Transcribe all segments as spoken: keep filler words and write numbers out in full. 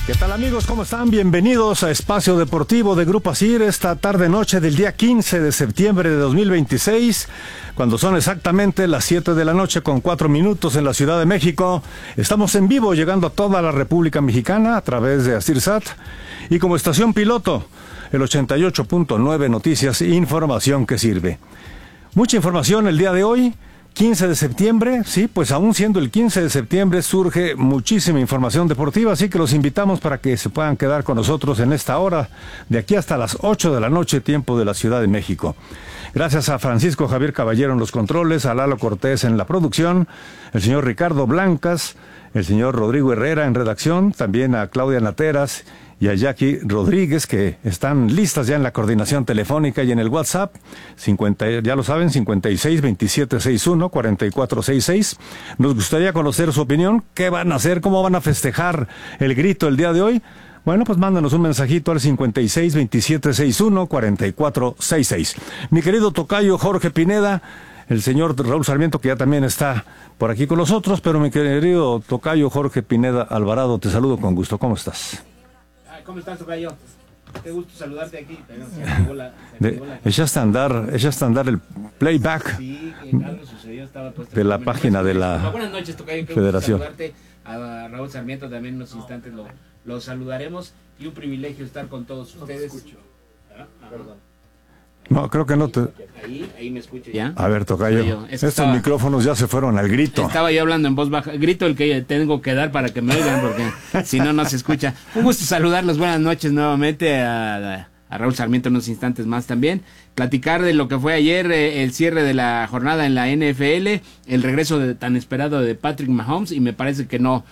¿Qué tal, amigos? ¿Cómo están? Bienvenidos a Espacio Deportivo de Grupo ASIR esta tarde-noche del día quince de septiembre de dos mil veintiséis, cuando son exactamente las siete de la noche con cuatro minutos en la Ciudad de México. Estamos en vivo llegando a toda la República Mexicana a través de ASIRSAT y como estación piloto, el ochenta y ocho punto nueve Noticias e Información que Sirve. Mucha información el día de hoy. quince de septiembre, sí, pues aún siendo el quince de septiembre surge muchísima información deportiva, así que los invitamos para que se puedan quedar con nosotros en esta hora, de aquí hasta las ocho de la noche, tiempo de la Ciudad de México. Gracias a Francisco Javier Caballero en los controles, a Lalo Cortés en la producción, el señor Ricardo Blancas, el señor Rodrigo Herrera en redacción, también a Claudia Nateras y a Jackie Rodríguez, que están listas ya en la coordinación telefónica y en el WhatsApp, cincuenta, ya lo saben, cincuenta y seis, veintisiete sesenta y uno, cuarenta y cuatro sesenta y seis. Nos gustaría conocer su opinión. ¿Qué van a hacer? ¿Cómo van a festejar el grito el día de hoy? Bueno, pues mándanos un mensajito al cincuenta y seis, veintisiete sesenta y uno, cuarenta y cuatro sesenta y seis. Mi querido tocayo Jorge Pineda, el señor Raúl Sarmiento, que ya también está por aquí con nosotros, pero mi querido tocayo Jorge Pineda Alvarado, te saludo con gusto. ¿Cómo estás? ¿Cómo estás, tocayo? Qué gusto saludarte aquí. Se activó la, se activó la... Echaste a andar, echaste a andar el playback sí, que algo sucedió, estaba puesto de la página de la Buenas noches, tocayo. Qué Federación. gusto saludarte. A Raúl Sarmiento también en unos instantes lo, lo saludaremos. Y un privilegio estar con todos ustedes. No te escucho. Ah, ah. Perdón. No, creo que no te... Ahí, ahí me escucho ya. A ver, tocayo, es estos estaba... micrófonos ya se fueron al grito. Estaba yo hablando en voz baja. Grito el que tengo que dar para que me oigan, porque si no, no se escucha. Un gusto saludarlos. Buenas noches nuevamente a, a Raúl Sarmiento en unos instantes más también. Platicar de lo que fue ayer, eh, el cierre de la jornada en la N F L, el regreso de, tan esperado de Patrick Mahomes, y me parece que no...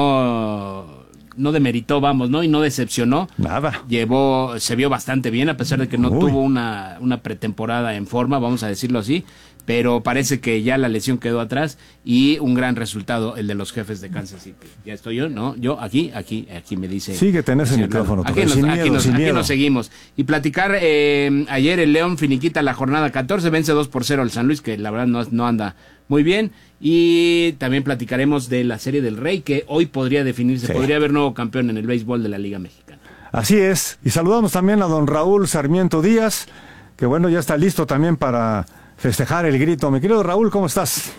no no demeritó, vamos, ¿no? Y no decepcionó. Nada. Llevó, se vio bastante bien, a pesar de que no Uy. tuvo una, una pretemporada en forma, vamos a decirlo así, pero parece que ya la lesión quedó atrás y un gran resultado el de los Jefes de Kansas City. Ya estoy yo, ¿no? Yo aquí, aquí, aquí me dice... Sigue, tenés el micrófono. Aquí, nos, sin aquí, miedo, nos, sin aquí miedo. nos seguimos. Y platicar, eh, ayer el León finiquita la jornada catorce, vence dos por cero al San Luis, que la verdad no, no anda muy bien. Y también platicaremos de la Serie del Rey, que hoy podría definirse, sí. Podría haber nuevo campeón en el béisbol de la Liga Mexicana. Así es, y saludamos también a don Raúl Sarmiento Díaz, que bueno, ya está listo también para festejar el grito. Mi querido Raúl, ¿cómo estás?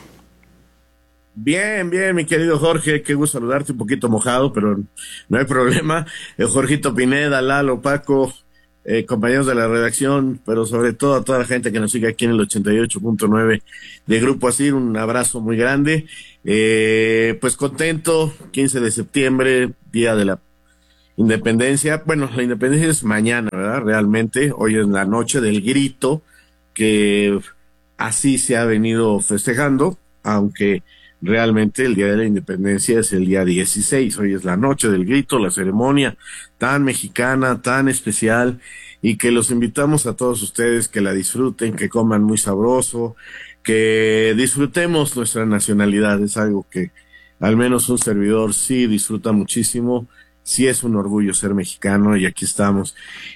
Bien, bien, mi querido Jorge, qué gusto saludarte, un poquito mojado, pero no hay problema. El Jorgito Pineda, Lalo, Paco, eh, compañeros de la redacción, pero sobre todo a toda la gente que nos sigue aquí en el ochenta y ocho punto nueve de Grupo ASIR, un abrazo muy grande. Eh, pues contento, quince de septiembre, día de la Independencia. Bueno, la Independencia es mañana, ¿verdad? Realmente, hoy es la noche del grito, que así se ha venido festejando, aunque realmente el día de la Independencia es el día dieciséis, hoy es la noche del grito, la ceremonia tan mexicana, tan especial, y que los invitamos a todos ustedes que la disfruten, que coman muy sabroso, que disfrutemos nuestra nacionalidad. Es algo que al menos un servidor sí disfruta muchísimo. Sí es un orgullo ser mexicano, y aquí estamos.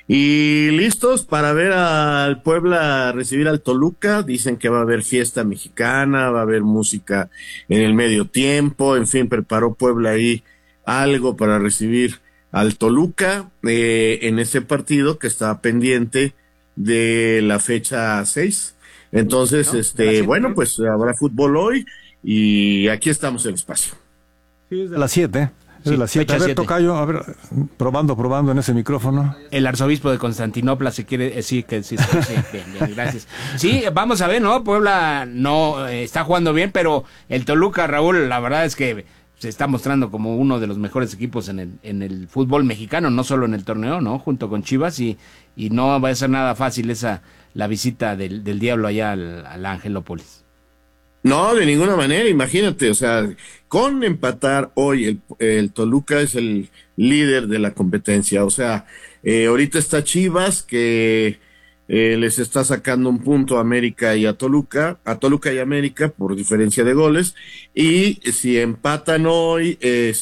Y listos para ver al Puebla recibir al Toluca. Dicen que va a haber fiesta mexicana, va a haber música en el medio tiempo. En fin, preparó Puebla ahí algo para recibir al Toluca eh, en ese partido que está pendiente de la fecha seis. Entonces, ¿no? este, bueno, pues habrá fútbol hoy y aquí estamos en el espacio. Sí, es de las siete. Es de Sí, las siete. A ver, siete. tocayo, a ver, probando, probando en ese micrófono. El arzobispo de Constantinopla se quiere decir que sí, sí, sí, bien, bien, gracias. Sí, vamos a ver, ¿no? Puebla no eh, está jugando bien, pero el Toluca, Raúl, la verdad es que se está mostrando como uno de los mejores equipos en el, en el fútbol mexicano, no solo en el torneo, ¿no? Junto con Chivas, y, y no va a ser nada fácil esa la visita del, del diablo allá al, al Angelópolis. No, de ninguna manera, imagínate, o sea, con empatar hoy el, el Toluca es el líder de la competencia, o sea, eh, ahorita está Chivas que eh, les está sacando un punto a América y a Toluca, a Toluca y América por diferencia de goles, y si empatan hoy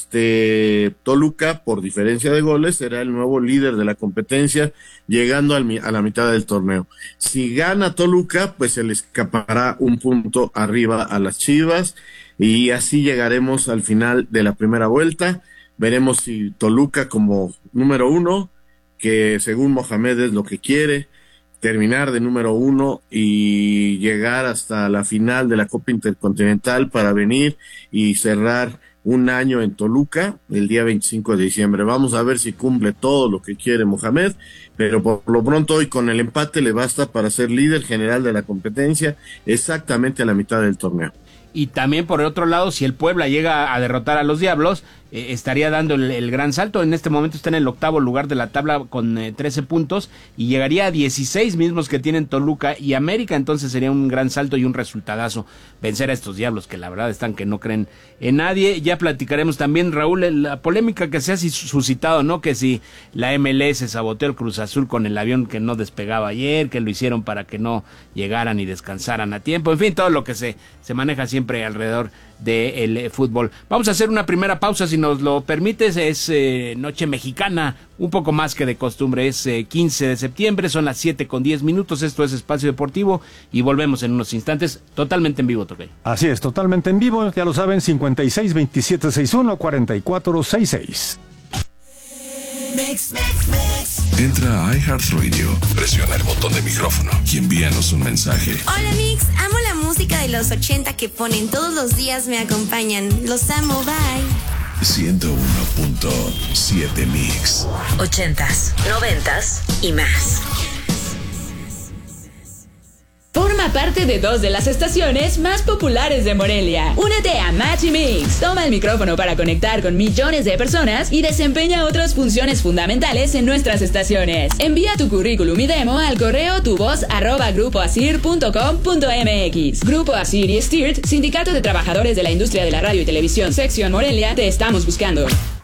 este Toluca por diferencia de goles será el nuevo líder de la competencia, llegando al, a la mitad del torneo. Si gana Toluca, pues se le escapará un punto arriba a las Chivas, y así llegaremos al final de la primera vuelta. Veremos si Toluca como número uno, que según Mohamed es lo que quiere, terminar de número uno y llegar hasta la final de la Copa Intercontinental para venir y cerrar un año en Toluca el día veinticinco de diciembre. Vamos a ver si cumple todo lo que quiere Mohamed, pero por lo pronto hoy con el empate le basta para ser líder general de la competencia exactamente a la mitad del torneo. Y también por el otro lado, si el Puebla llega a derrotar a los Diablos, eh, estaría dando el, el gran salto. En este momento está en el octavo lugar de la tabla con eh, trece puntos y llegaría a dieciséis mismos que tienen Toluca y América. Entonces sería un gran salto y un resultadazo vencer a estos Diablos que la verdad están que no creen en nadie. Ya platicaremos también, Raúl, la polémica que se ha suscitado, ¿no? Que si la M L S saboteó el Cruz Azul con el avión que no despegaba ayer, que lo hicieron para que no llegaran y descansaran a tiempo. En fin, todo lo que se, se maneja siempre alrededor del eh, fútbol. Vamos a hacer una primera pausa, si nos lo permites. Es eh, noche mexicana, un poco más que de costumbre. Es eh, quince de septiembre, son las siete con diez minutos. Esto es Espacio Deportivo y volvemos en unos instantes, totalmente en vivo, Tocayo. Así es, totalmente en vivo, ya lo saben, cincuenta y seis, veintisiete sesenta y uno, cuarenta y cuatro sesenta y seis. Mix, mix, mix. Entra a iHeartRadio, presiona el botón de micrófono y envíanos un mensaje. Hola Mix, amo la música de los ochenta que ponen todos los días, me acompañan. Los amo, bye. ciento uno punto siete Mix. Ochentas, noventas y más. Forma parte de dos de las estaciones más populares de Morelia. Únete a Match y Mix. Toma el micrófono para conectar con millones de personas y desempeña otras funciones fundamentales en nuestras estaciones. Envía tu currículum y demo al correo tuvoz arroba grupo asir punto com punto mx. Grupo Asir y Stirt, Sindicato de Trabajadores de la Industria de la Radio y Televisión, Sección Morelia, te estamos buscando.